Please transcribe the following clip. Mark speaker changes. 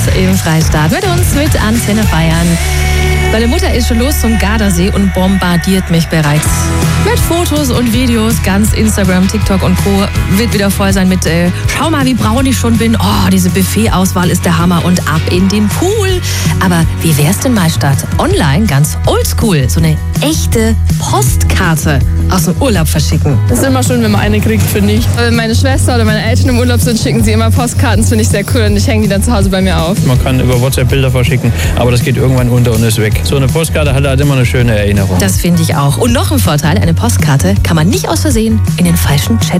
Speaker 1: im Freistaat. Mit uns mit Antenne Bayern. Meine Mutter ist schon los zum Gardasee und bombardiert mich bereits mit Fotos und Videos. Ganz Instagram, TikTok und Co. wird wieder voll sein mit schau mal, wie braun ich schon bin. Oh, diese Buffet-Auswahl ist der Hammer und ab in den Pool. Aber wie wär's denn mal statt online ganz oldschool? So eine echte Postkarte aus dem Urlaub verschicken.
Speaker 2: Das ist immer schön, wenn man eine kriegt, finde ich. Wenn meine Schwester oder meine Eltern im Urlaub sind, schicken sie immer Postkarten. Das finde ich sehr cool und ich hänge die dann zu Hause bei mir auf.
Speaker 3: Man kann über WhatsApp Bilder verschicken, aber das geht irgendwann unter und ist weg. So eine Postkarte hat halt immer eine schöne Erinnerung.
Speaker 1: Das finde ich auch. Und noch ein Vorteil, eine Postkarte kann man nicht aus Versehen in den falschen Chat